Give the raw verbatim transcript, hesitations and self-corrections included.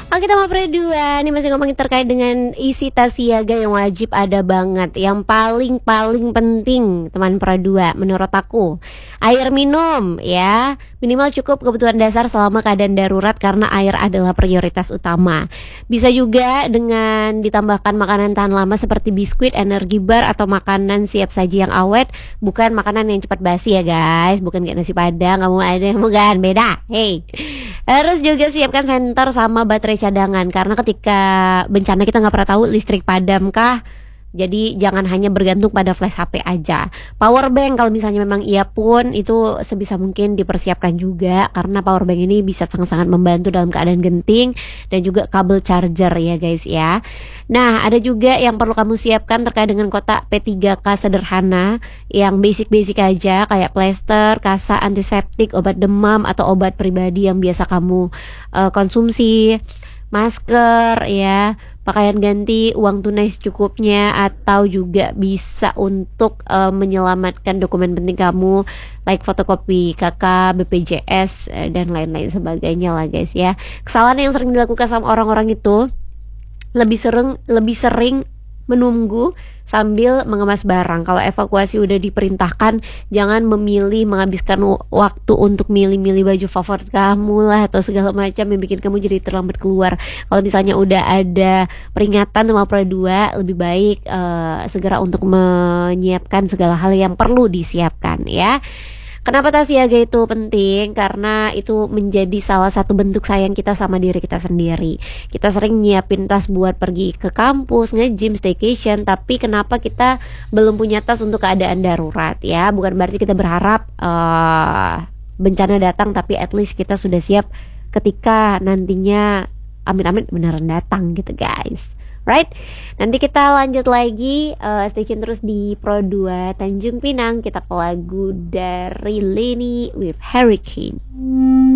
Oke, tema Pro dua ini masih ngomongin terkait dengan isi tas siaga yang wajib ada banget. Yang paling-paling penting teman Pro dua menurut aku, air minum ya. Minimal cukup kebutuhan dasar selama keadaan darurat karena air adalah prioritas utama. Bisa juga dengan ditambahkan makanan tahan lama seperti biskuit, energi bar atau makanan siap saji yang awet, bukan makanan yang cepat basi ya guys, bukan kayak nasi padang, kamu ada bukan beda. Hey. Harus juga siapkan senter sama baterai cadangan karena ketika bencana kita nggak pernah tahu listrik padam kah. Jadi jangan hanya bergantung pada flash H P aja. Power bank kalau misalnya memang iya pun itu sebisa mungkin dipersiapkan juga karena power bank ini bisa sangat-sangat membantu dalam keadaan genting dan juga kabel charger ya guys ya. Nah, ada juga yang perlu kamu siapkan terkait dengan kotak P tiga K sederhana yang basic-basic aja kayak plester, kasa antiseptik, obat demam atau obat pribadi yang biasa kamu uh, konsumsi, masker ya, pakaian ganti, uang tunai secukupnya, atau juga bisa untuk uh, menyelamatkan dokumen penting kamu like fotokopi K K, B P J S uh, dan lain-lain sebagainya lah guys ya. Kesalahan yang sering dilakukan sama orang-orang itu lebih sering lebih sering menunggu sambil mengemas barang. Kalau evakuasi udah diperintahkan, jangan memilih menghabiskan waktu untuk milih-milih baju favorit kamu lah atau segala macam yang bikin kamu jadi terlambat keluar. Kalau misalnya udah ada peringatan sama Pro dua, lebih baik uh, segera untuk menyiapkan segala hal yang perlu disiapkan ya. Kenapa tas siaga itu penting? Karena itu menjadi salah satu bentuk sayang kita sama diri kita sendiri. Kita sering nyiapin tas buat pergi ke kampus, nge-gym, staycation, tapi kenapa kita belum punya tas untuk keadaan darurat ya? Bukan berarti kita berharap uh, bencana datang, tapi at least kita sudah siap ketika nantinya amin-amin beneran datang gitu guys. Right? Nanti kita lanjut lagi, uh, stay tune terus di Pro dua Tanjung Pinang. Kita ke lagu dari Lenny with Hurricane.